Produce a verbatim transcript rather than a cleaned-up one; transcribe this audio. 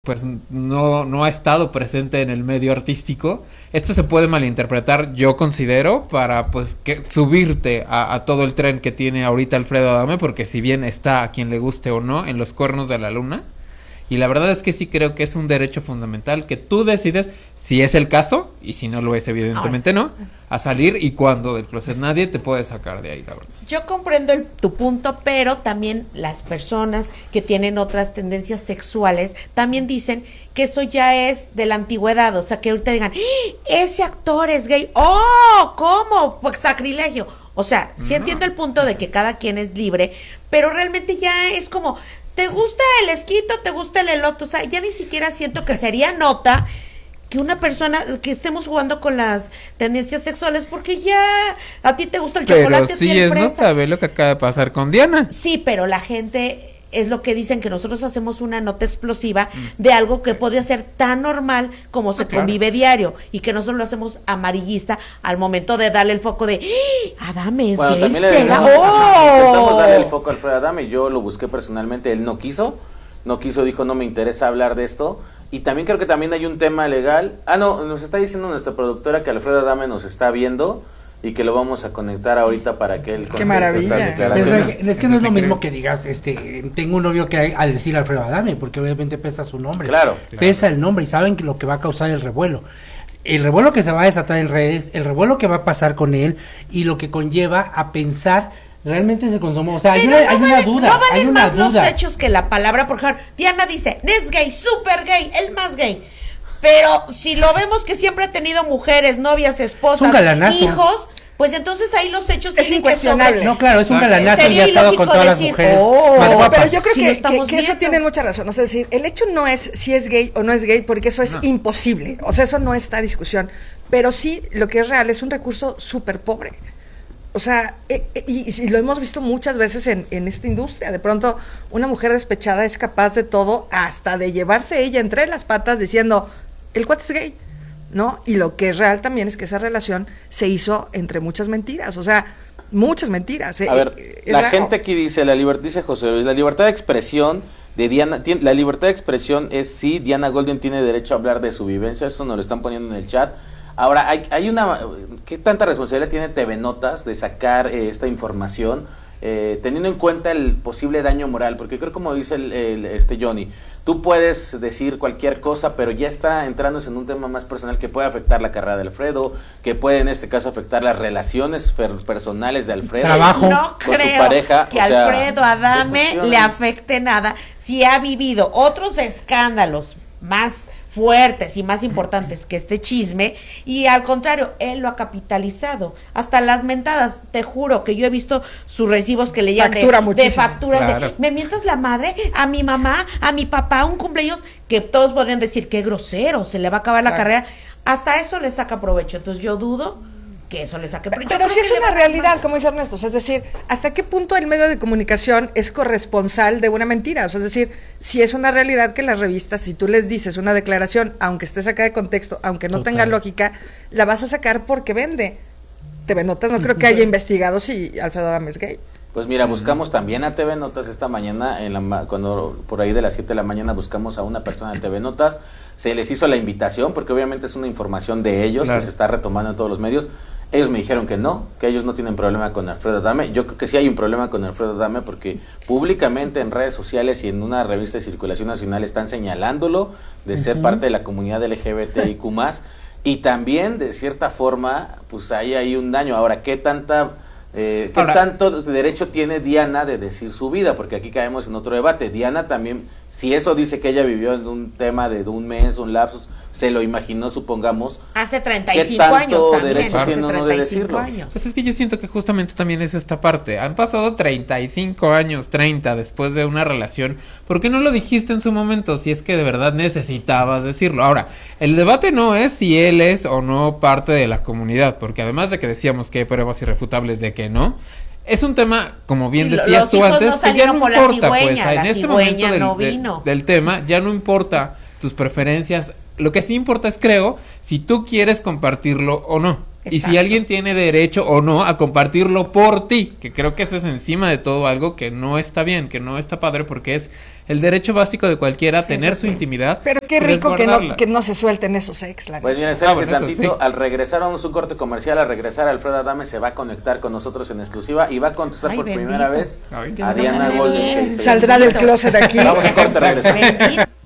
pues no, no ha estado presente en el medio artístico, esto se puede malinterpretar, yo considero, para pues que subirte a, a todo el tren que tiene ahorita Alfredo Adame, porque si bien está, a quien le guste o no, en los cuernos de la luna, y la verdad es que sí creo que es un derecho fundamental que tú decides, si es el caso, y si no lo es evidentemente no, a salir, y cuando del closet nadie te puede sacar de ahí, la verdad. Yo comprendo el, tu punto, pero también las personas que tienen otras tendencias sexuales también dicen que eso ya es de la antigüedad, o sea, que ahorita digan, ¡Ah! Ese actor es gay, ¡oh! ¿Cómo? Pues sacrilegio. O sea, sí no. Entiendo el punto de que cada quien es libre, pero realmente ya es como, ¿te gusta el esquito? ¿Te gusta el elote? O sea, ya ni siquiera siento que sería nota que una persona, que estemos jugando con las tendencias sexuales, porque ya a ti te gusta el pero chocolate. Pero sí es, no sabe lo que acaba de pasar con Diana. Sí, pero la gente, es lo que dicen, que nosotros hacemos una nota explosiva mm. de algo que podría ser tan normal como ah, se claro. convive diario, y que nosotros lo hacemos amarillista al momento de darle el foco de, ¡Ah! Adame es bueno, gay, también ¿será? Le ¡Oh! Intentamos darle el foco a Alfredo Adame, yo lo busqué personalmente, él no quiso, no quiso, dijo, no me interesa hablar de esto. Y también creo que también hay un tema legal. Ah, no, nos está diciendo nuestra productora que Alfredo Adame nos está viendo y que lo vamos a conectar ahorita para que él conteste. ¡Qué maravilla! Es, es que no es lo mismo que digas, este, tengo un novio, que hay, al decir Alfredo Adame, porque obviamente pesa su nombre. Claro. Pesa el nombre y saben que lo que va a causar el revuelo. El revuelo que se va a desatar en redes, el revuelo que va a pasar con él y lo que conlleva a pensar realmente se consumó, o sea, hay una, no hay vale, una duda, no valen hay una más duda. Los hechos que la palabra, por ejemplo, Diana dice, es gay, súper gay, el más gay, pero si lo vemos que siempre ha tenido mujeres, novias, esposas, hijos, pues entonces ahí los hechos es incuestionable. No, claro, es un galanazo y ha estado con todas decir, las mujeres oh, más guapas. Pero yo creo si que, que, que eso tiene mucha razón, o sea, es decir, el hecho no es si es gay o no es gay, porque eso es no. imposible, o sea, eso no está a discusión, pero sí, lo que es real es un recurso súper pobre. O sea, eh, eh, y, y lo hemos visto muchas veces en, en esta industria. De pronto, una mujer despechada es capaz de todo, hasta de llevarse ella entre las patas diciendo, el cuate es gay, ¿no? Y lo que es real también es que esa relación se hizo entre muchas mentiras, o sea, muchas mentiras. Eh, A ver, eh, la raro. gente aquí dice, la libertad, dice José Luis, la libertad de expresión de Diana, tiene, la libertad de expresión es sí, Diana Golden tiene derecho a hablar de su vivencia, eso nos lo están poniendo en el chat. Ahora, hay, hay una, ¿qué tanta responsabilidad tiene T V Notas de sacar eh, esta información, eh, teniendo en cuenta el posible daño moral? Porque creo, como dice el, el, este Johnny, tú puedes decir cualquier cosa, pero ya está entrándose en un tema más personal que puede afectar la carrera de Alfredo, que puede en este caso afectar las relaciones personales de Alfredo. Trabajo. No con creo su pareja, que o sea, Alfredo Adame le afecte nada si ha vivido otros escándalos más fuertes y más importantes que este chisme, y al contrario, él lo ha capitalizado, hasta las mentadas, te juro que yo he visto sus recibos que le llegan de, de facturas, claro. de, me mientas la madre, a mi mamá, a mi papá, un cumpleaños, que todos podrían decir, qué grosero, se le va a acabar la claro. carrera, hasta eso le saca provecho, entonces yo dudo que eso le saque pero, pero sí es una realidad, más. Como dice Ernesto, o sea, es decir, hasta qué punto el medio de comunicación es corresponsal de una mentira, o sea, es decir, si es una realidad que las revistas, si tú les dices una declaración, aunque esté sacada de contexto, aunque no Total. tenga lógica, la vas a sacar porque vende. T V Notas no creo que haya investigado si Alfredo Adame es gay. Pues mira, buscamos también a T V Notas esta mañana, en la cuando por ahí de las siete de la mañana buscamos a una persona de T V Notas, se les hizo la invitación, porque obviamente es una información de ellos, claro. que se está retomando en todos los medios. Ellos me dijeron que no, que ellos no tienen problema con Alfredo Adame. Yo creo que sí hay un problema con Alfredo Adame, porque públicamente en redes sociales y en una revista de circulación nacional están señalándolo de ser uh-huh. parte de la comunidad L G B T I Q más, y también de cierta forma pues hay ahí un daño. Ahora, ¿qué tanta eh, qué Ahora, tanto derecho tiene Diana de decir su vida? Porque aquí caemos en otro debate. Diana también, si eso dice que ella vivió en un tema de un mes, un lapsus, se lo imaginó, supongamos. Hace treinta y cinco años también. Derecho hace tiene uno de decirlo. Años. Pues es que yo siento que justamente también es esta parte. Han pasado treinta y cinco años, treinta después de una relación. ¿Por qué no lo dijiste en su momento si es que de verdad necesitabas decirlo? Ahora, el debate no es si él es o no parte de la comunidad, porque además de que decíamos que hay pruebas irrefutables de que no, es un tema, como bien sí, decías tú antes, no que ya no importa, pues en este momento del, no de, del tema ya no importa tus preferencias. Lo que sí importa es, creo, si tú quieres compartirlo o no. Y si Exacto. alguien tiene derecho o no a compartirlo por ti, que creo que eso es encima de todo algo que no está bien, que no está padre, porque es el derecho básico de cualquiera a tener Eso su sí. intimidad. Pero qué y rico que no, resguardarla. que no se suelten esos ex, la Pues neta. bien, Ah, espérense bueno, eso tantito, sí. al regresar vamos a un corte comercial, al regresar Alfredo Adame se va a conectar con nosotros en exclusiva y va a contestar Ay, por bendito. primera vez Ay, a Diana Ándale Golden. bien. que dice- Saldrá del closet de aquí. Vamos a corte, regresamos. Bendito.